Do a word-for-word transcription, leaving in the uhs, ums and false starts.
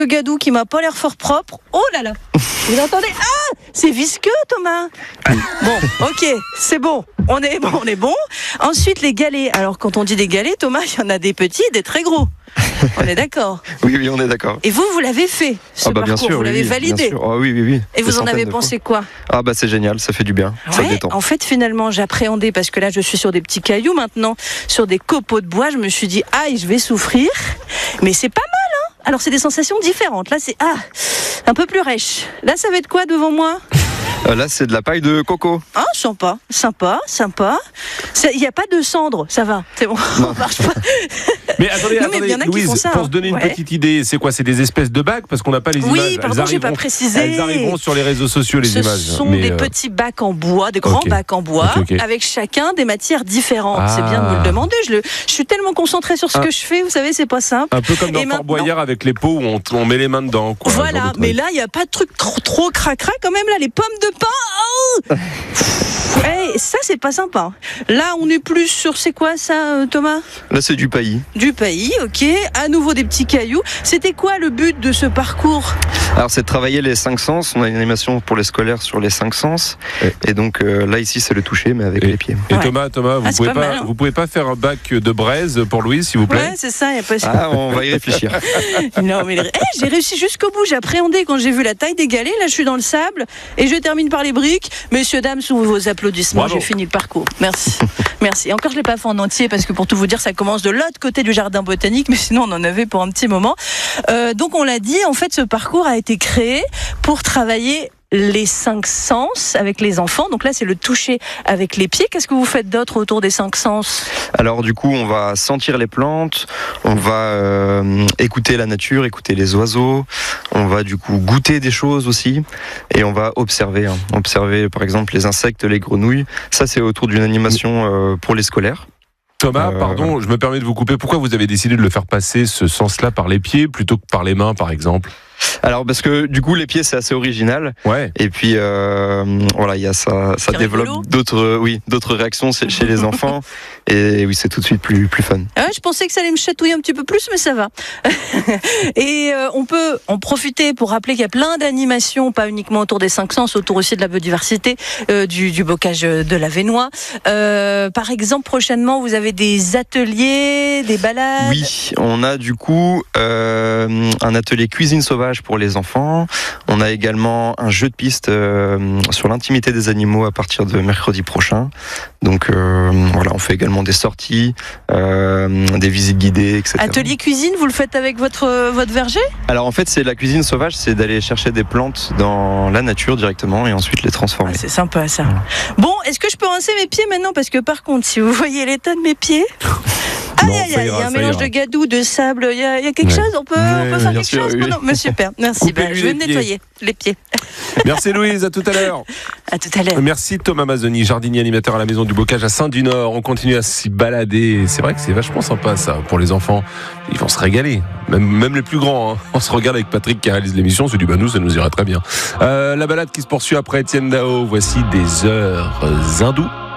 Le gadou qui m'a pas l'air fort propre. Oh là là. Vous entendez? Ah, c'est visqueux, Thomas. Bon, ok, c'est bon. On est bon, on est bon. Ensuite, les galets. Alors, quand on dit des galets, Thomas, il y en a des petits et des très gros. On est d'accord. Oui, oui, on est d'accord. Et vous, vous l'avez fait, ce ah bah, parcours, bien sûr, vous l'avez oui, validé. Bien sûr. Oh, oui, oui, oui. Et vous en avez pensé quoi? Ah bah c'est génial, ça fait du bien, ouais, ça détend. En fait, finalement, j'appréhendais parce que là, je suis sur des petits cailloux maintenant, sur des copeaux de bois. Je me suis dit, aïe, je vais souffrir, mais c'est pas mal, hein. Alors, c'est des sensations différentes. Là, c'est ah, un peu plus rêche. Là, ça va être quoi devant moi? Euh, là, c'est de la paille de coco. Ah, sympa, sympa, sympa. Il n'y a pas de cendre, ça va, c'est bon, on marche pas. Mais attendez, non, attendez, mais y en a Louise, qui font ça, pour se donner une ouais. petite idée, c'est quoi? C'est des espèces de bacs? Parce qu'on n'a pas les oui, images. Oui, pardon, j'ai pas précisé. Elles arriveront sur les réseaux sociaux, les Ce images. Ce sont mais des euh... petits bacs en bois, des grands okay. bacs en bois, okay, okay. avec chacun des matières différentes. Ah. C'est bien de me le demander. Je, le, je suis tellement concentrée sur ce ah. que je fais, vous savez, c'est pas simple. Un peu comme dans Fort Boyard avec les pots où on, on met les mains dedans. Quoi, voilà, mais là, il n'y a pas de truc trop, trop cracra quand même. Là, les pommes de pain. Oh hey, ça, c'est pas sympa. Là, on est plus sur, c'est quoi ça, Thomas? Là, c'est du paillis. Du paillis, ok. À nouveau des petits cailloux. C'était quoi le but de ce parcours? Alors, c'est de travailler les cinq sens. On a une animation pour les scolaires sur les cinq sens. Ouais. Et donc, euh, là, ici, c'est le toucher, mais avec et, les pieds. Et ouais. Thomas, Thomas, vous, ah, pouvez pas pas, mal, hein. vous pouvez pas faire un bac de braise pour Louise, s'il vous plaît? Ouais, c'est ça. Y a pas... Ah, on va y réfléchir. non, mais hey, j'ai réussi jusqu'au bout. J'ai appréhendé quand j'ai vu la taille des galets. Là, je suis dans le sable et je termine par les briques. Messieurs, dames, sous vos applaudissements, j'ai fini le parcours. Merci. Merci. Et encore, je l'ai pas fait en entier parce que pour tout vous dire, ça commence de l'autre côté du jardin botanique, mais sinon, on en avait pour un petit moment. Euh, donc, on l'a dit, en fait, ce parcours a été créé pour travailler les cinq sens avec les enfants. Donc là, c'est le toucher avec les pieds. Qu'est-ce que vous faites d'autre autour des cinq sens? Alors du coup, on va sentir les plantes, on va euh, écouter la nature, écouter les oiseaux, on va du coup goûter des choses aussi, et on va observer. Hein. Observer par exemple les insectes, les grenouilles. Ça, c'est autour d'une animation euh, pour les scolaires. Thomas, euh... pardon, je me permets de vous couper. Pourquoi vous avez décidé de le faire passer ce sens-là par les pieds plutôt que par les mains, par exemple? Alors parce que du coup les pieds c'est assez original. Ouais. Et puis euh, voilà, il y a ça, ça développe d'autres, oui, d'autres réactions chez les enfants. Et oui, c'est tout de suite plus plus fun. Ah ouais, je pensais que ça allait me chatouiller un petit peu plus, mais ça va. Et euh, on peut en profiter pour rappeler qu'il y a plein d'animations, pas uniquement autour des cinq sens, autour aussi de la biodiversité, euh, du, du bocage de la Vénois. Euh, par exemple, prochainement, vous avez des ateliers, des balades. Oui, on a du coup euh, un atelier cuisine sauvage pour les enfants. On a également un jeu de piste euh, sur l'intimité des animaux à partir de mercredi prochain. Donc euh, voilà, on fait également des sorties, euh, des visites guidées, et cetera. Atelier cuisine, vous le faites avec votre, votre verger? Alors en fait, c'est la cuisine sauvage, c'est d'aller chercher des plantes dans la nature directement et ensuite les transformer. Ah, c'est sympa ça. Bon, est-ce que je peux rincer mes pieds maintenant? Parce que par contre, si vous voyez l'état de mes pieds... Non, aïe, aïe, aïe, il y a un mélange ira. de gadou, de sable, il y a, il y a quelque ouais. chose, on peut, ouais, on peut faire quelque sûr, chose oui. non, mais super, merci, ben, je vais me nettoyer les pieds. Merci Louise, à tout à l'heure. À tout à l'heure. Merci Thomas Mazzoni, jardinier animateur à la Maison du Bocage à Saint-du-Nord. On continue à s'y balader. C'est vrai que c'est vachement sympa ça pour les enfants. Ils vont se régaler, même, même les plus grands. Hein. On se regarde avec Patrick qui réalise l'émission. On se dit bah nous ça nous irait très bien. Euh, la balade qui se poursuit après Étienne Dao. Voici des heures hindoues.